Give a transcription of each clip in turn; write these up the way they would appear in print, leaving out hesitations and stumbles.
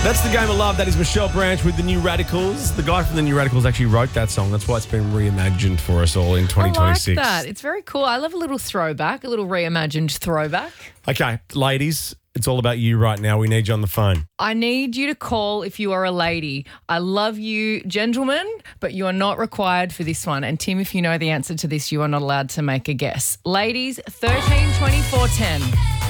That's the Game of Love. That is Michelle Branch with the New Radicals. The guy from the New Radicals actually wrote that song. That's why it's been reimagined for us all in 2026. I like that. It's very cool. I love a little throwback, a little reimagined throwback. Okay, ladies, it's all about you right now. We need you on the phone. I need you to call if you are a lady. I love you, gentlemen, but you are not required for this one. And Tim, if you know the answer to this, you are not allowed to make a guess. Ladies, 13 24 10.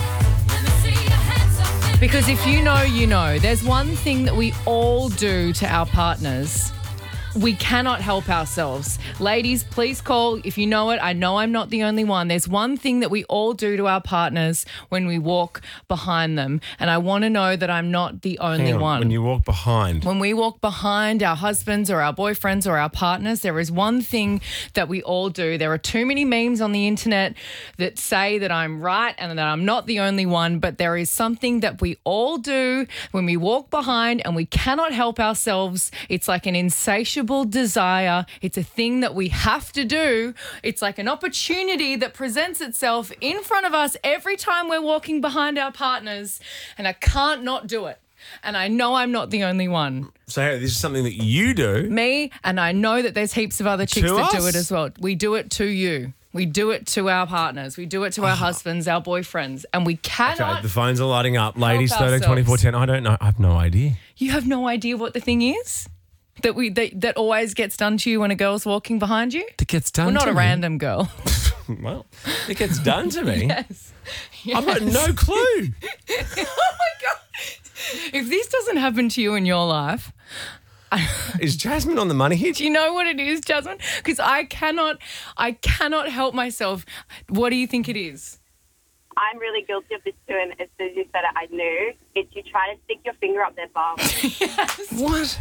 Because if you know, you know. There's one thing that we all do to our partners. We cannot help ourselves. Ladies, please call if you know it. I know I'm not the only one. There's one thing that we all do to our partners when we walk behind them. And I want to know that I'm not the only one. When you walk behind. When we walk behind our husbands or our boyfriends or our partners, there is one thing that we all do. There are too many memes on the internet that say that I'm right and that I'm not the only one, but there is something that we all do when we walk behind and we cannot help ourselves. It's like an insatiable desire. It's a thing that we have to do. It's like an opportunity that presents itself in front of us every time we're walking behind our partners, and I can't not do it. And I know I'm not the only one. So Harry, this is something that you do. Me, and I know that there's heaps of other chicks that do it as well. We do it to you. We do it to our partners. We do it to our husbands, our boyfriends, and we cannot. Okay, the phones are lighting up. Ladies, 13 ourselves. 24 10. I don't know. I have no idea. You have no idea what the thing is? That always gets done to you when a girl's walking behind you? It gets done Well, not to a me. random girl. Well, it gets done to me. Yes. I've got no clue. Oh, my God. If this doesn't happen to you in your life, Is Jasmine on the money here? do you know what it is, Jasmine? Because I cannot help myself. What do you think it is? I'm really guilty of this too, and as soon as you said it, I knew. It's you try to stick your finger up their bum. What?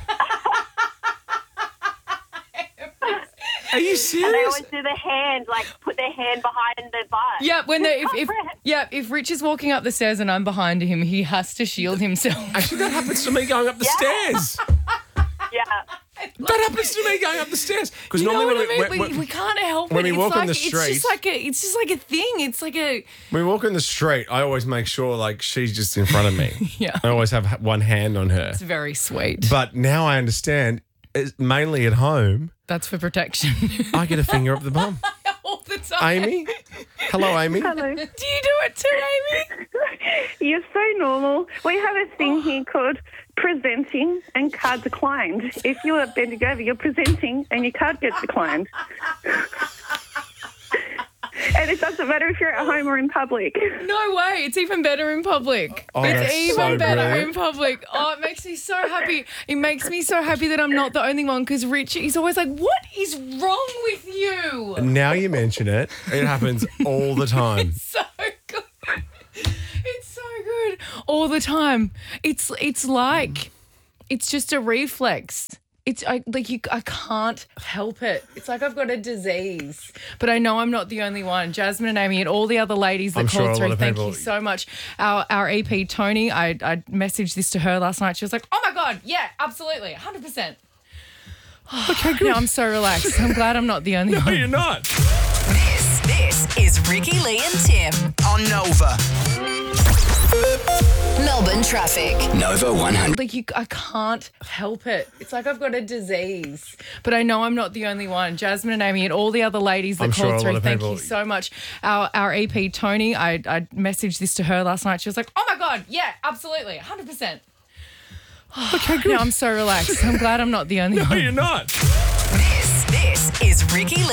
Are you And they serious? always do the hand, like put their hand behind their butt. Yeah, if Rich is walking up the stairs and I'm behind him, he has to shield himself. Actually, that happens to me going up the stairs. Yeah. That happens to me going up the stairs. Because You know normally what I mean? We can't help it. when we It's walk on like- the street- it's just like a thing. It's like a when we walk in the street, I always make sure like she's just in front of me. Yeah. I always have one hand on her. It's very sweet. But now I understand, mainly at home, That's for protection. I get a finger up the bum. All the time. Amy? Hello, Amy. Hello. Do you do it too, Amy? You're so normal. We have a thing here called presenting and card declined. If you're bending over, you're presenting and your card gets declined. And it doesn't matter if you're at home or in public. No way. It's even better in public. Oh, it's that's even so better brilliant. in public. Oh, it makes me so happy. It makes me so happy that I'm not the only one because Rich, he's always like, what is wrong with you? Now you mention it, it happens all the time. So good. It's so good. All the time. It's just a reflex. I can't help it. It's like I've got a disease. But I know I'm not the only one. Jasmine and Amy and all the other ladies that I'm sure called a through, lot of thank people- you so much. Our EP, Tony, I messaged this to her last night. She was like, oh my God, yeah, absolutely, 100%. Okay, good. Now I'm so relaxed. I'm glad I'm not the only No, one. you're not. This is Ricky, Lee and Tim On Nova. Melbourne traffic. Nova 100. I can't help it. It's like I've got a disease. But I know I'm not the only one. Jasmine and Amy and all the other ladies that I'm sure a called lot through, of thank people- you so much. Our EP, Tony, I messaged this to her last night. She was like, oh my God, yeah, absolutely, 100%. Okay, good. Now I'm so relaxed. I'm glad I'm not the only No, one. you're not. This is Ricky, Lee